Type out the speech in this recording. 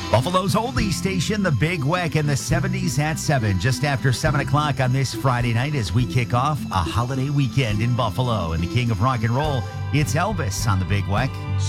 Buffalo's oldie station, the Big Weck in the 70s at 7, just after 7 o'clock on this Friday night as we kick off a holiday weekend in Buffalo. And the king of rock and roll, it's Elvis on the Big Weck.